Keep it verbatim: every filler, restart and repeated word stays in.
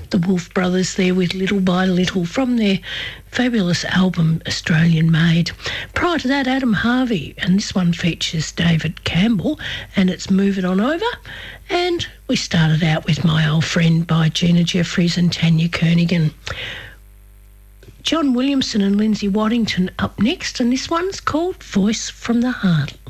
the Wolf Brothers there with Little by Little from their fabulous album Australian Made. Prior to that, Adam Harvey, and this one features David Campbell, and it's Move It On Over. And we started out with My Old Friend by Gina Jeffries and Tanya Kernigan. John Williamson and Lindsay Waddington up next, and this one's called Voice from the Heart.